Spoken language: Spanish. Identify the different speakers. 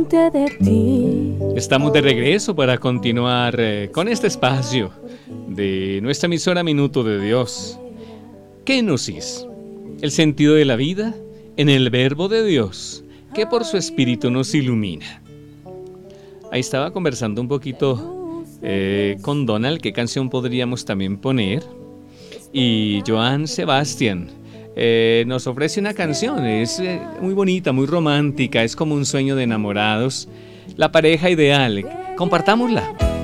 Speaker 1: delante de ti.
Speaker 2: Estamos de regreso para continuar con este espacio de nuestra emisora Minuto de Dios. Kenosis, el sentido de la vida en el Verbo de Dios, que por su Espíritu nos ilumina. Ahí estaba conversando un poquito con Donald, qué canción podríamos también poner. Y Joan Sebastián nos ofrece una canción, es muy bonita, muy romántica, es como un sueño de enamorados, la pareja ideal. Compartámosla.